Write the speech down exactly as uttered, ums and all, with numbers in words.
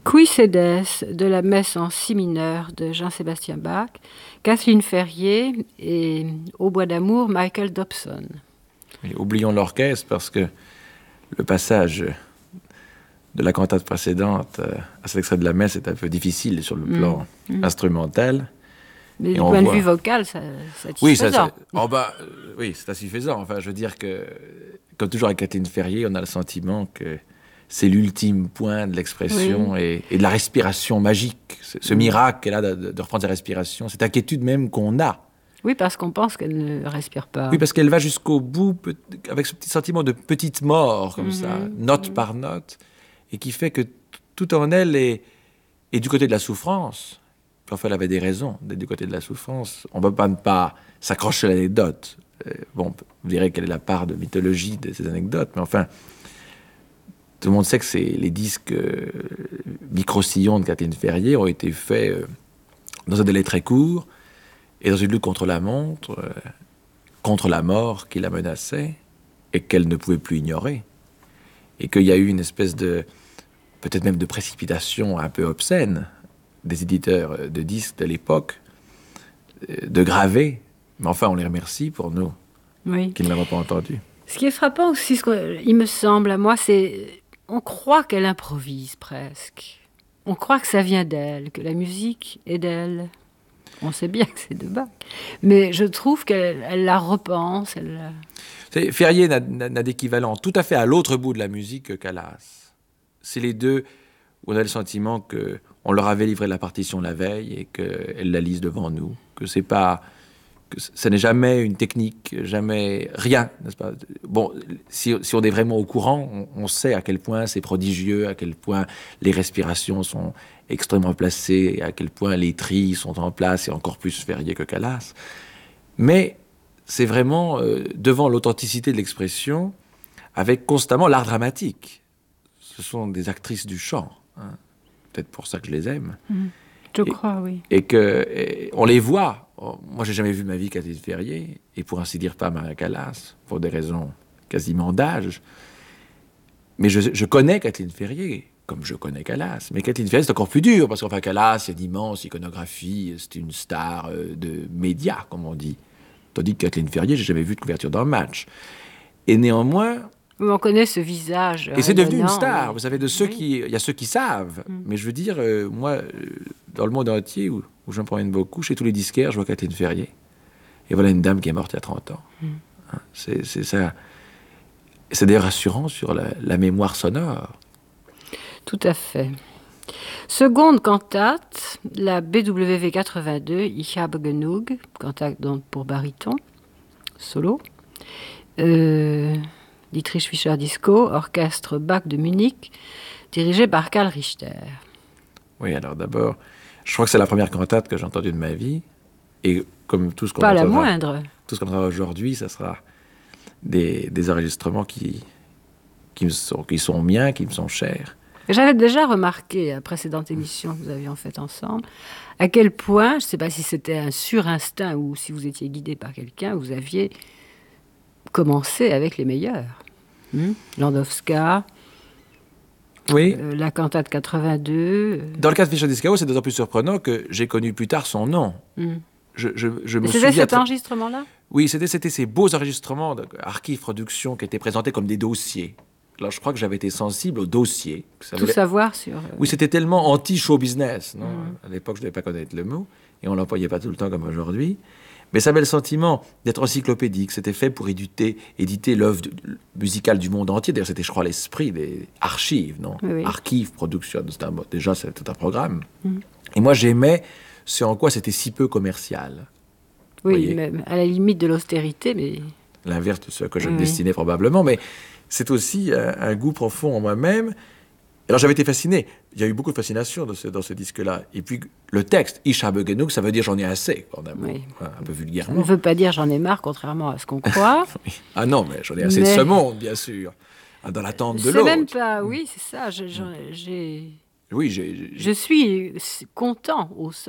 Qui sedes de la messe en si mineur de Jean-Sébastien Bach, Kathleen Ferrier et Au bois d'amour, Michael Dobson. Et oublions l'orchestre parce que le passage de la cantate précédente à cet extrait de la messe est un peu difficile sur le plan mmh. instrumental. Mais du point voit... de vue vocal, ça, c'est satisfaisant. Oui, ça, ça, oh bah, euh, oui, c'est satisfaisant. Enfin, je veux dire que, comme toujours avec Kathleen Ferrier, on a le sentiment que c'est l'ultime point de l'expression oui. et, et de la respiration magique. Ce, ce mmh. miracle qu'elle a de, de reprendre sa respiration, cette inquiétude même qu'on a. Oui, parce qu'on pense qu'elle ne respire pas. Oui, parce qu'elle va jusqu'au bout avec ce petit sentiment de petite mort, comme mmh. ça, note mmh. par note, et qui fait que tout en elle est, est du côté de la souffrance. Parfois, elle avait des raisons d'être du côté de la souffrance. On ne peut pas ne pas s'accrocher à l'anecdote. Euh, bon, vous direz quelle est la part de mythologie de ces anecdotes, mais enfin, tout le monde sait que c'est, les disques euh, micro-sillons de Kathleen Ferrier ont été faits euh, dans un délai très court et dans une lutte contre la montre, euh, contre la mort qui la menaçait et qu'elle ne pouvait plus ignorer. Et qu'il y a eu une espèce de, peut-être même de précipitation un peu obscène des éditeurs de disques de l'époque, de graver. Mais enfin, on les remercie pour nous, oui. qui ne l'avons pas entendu. Ce qui est frappant aussi, ce qu'il me semble à moi, c'est on croit qu'elle improvise presque. On croit que ça vient d'elle, que la musique est d'elle. On sait bien que c'est de Bach. Mais je trouve qu'elle elle la repense. Elle la... C'est, Ferrier n'a, n'a, n'a d'équivalent tout à fait à l'autre bout de la musique que Callas. C'est les deux où on a le sentiment que on leur avait livré la partition la veille et qu'elles la lisent devant nous, que c'est pas, que ça n'est jamais une technique, jamais rien, n'est-ce pas? Bon, si, si on est vraiment au courant, on, on sait à quel point c'est prodigieux, à quel point les respirations sont extrêmement placées, à quel point les trilles sont en place et encore plus Ferrier que Callas. Mais c'est vraiment euh, devant l'authenticité de l'expression, avec constamment l'art dramatique. Ce sont des actrices du chant, hein. Peut-être pour ça que je les aime. Mmh. Je et, crois, oui. Et qu'on les voit. Oh, moi, j'ai jamais vu ma vie Kathleen Ferrier, et pour ainsi dire pas Maria Callas, pour des raisons quasiment d'âge. Mais je, je connais Kathleen Ferrier, comme je connais Callas. Mais Kathleen Ferrier, c'est encore plus dur, parce qu'enfin, Callas, il y a une immense iconographie, c'est une star euh, de médias, comme on dit. Tandis que Kathleen Ferrier, j'ai jamais vu de couverture d'un match. Et néanmoins... On connaît ce visage. Et c'est devenu une star. Oui. Vous savez, de ceux oui. qui, il y a ceux qui savent. Mm. Mais je veux dire, euh, moi, dans le monde entier, où, où je me promène beaucoup, chez tous les disquaires, je vois Kathleen Ferrier. Et voilà une dame qui est morte il y a trente ans. Mm. Hein, c'est, c'est ça. C'est d'ailleurs rassurant sur la, la mémoire sonore. Tout à fait. Seconde cantate, la B W V quatre-vingt-deux, Ich habe genug, cantate donc pour baryton, solo. Euh... Dietrich Fischer-Dieskau, orchestre Bach de Munich, dirigé par Karl Richter. Oui, alors d'abord, je crois que c'est la première cantate que j'ai entendue de ma vie. Et comme tout ce qu'on Pas entendra, la moindre. Tout ce qu'on entendra aujourd'hui, ça sera des, des enregistrements qui, qui, me sont, qui sont miens, qui me sont chers. J'avais déjà remarqué, à la précédente émission que nous avions faite ensemble, à quel point, je ne sais pas si c'était un surinstinct ou si vous étiez guidé par quelqu'un, vous aviez commencé avec les meilleurs. Hmm? Landowska, oui. euh, la cantate quatre-vingt-deux. Euh... Dans le cas de Fischer-Dieskau, c'est d'autant plus surprenant que j'ai connu plus tard son nom. Hmm. Je, je, je me c'était cet tra... enregistrement-là? Oui, c'était, c'était ces beaux enregistrements d'Archives Productions qui étaient présentés comme des dossiers. Alors, je crois que j'avais été sensible aux dossiers. Tout voulait... savoir sur... Euh... Oui, c'était tellement anti-show business. Non hmm. À l'époque, je ne devais pas connaître le mot, et on ne l'employait pas tout le temps comme aujourd'hui. Mais ça avait le sentiment d'être encyclopédique. C'était fait pour éditer, éditer l'œuvre musicale du monde entier. D'ailleurs, c'était, je crois, l'esprit des archives, non oui, oui. Archives, production. C'est un, déjà, c'était un programme. Mm. Mm. Et moi, j'aimais ce en quoi c'était si peu commercial. Oui, même à la limite de l'austérité, mais... L'inverse de ce que je oui. me destinais probablement. Mais c'est aussi un, un goût profond en moi-même. Alors, j'avais été fasciné. Il y a eu beaucoup de fascination dans ce, dans ce disque-là. Et puis, le texte, Ich habe genug, ça veut dire j'en ai assez, en un, oui. mot, un peu vulgairement. Ça ne veut pas dire j'en ai marre, contrairement à ce qu'on croit. oui. Ah non, mais j'en ai assez mais... de ce monde, bien sûr. Dans l'attente de c'est l'autre. C'est même pas... Oui, c'est ça. Je, j'ai... Oui, j'ai, j'ai... Je suis content au sens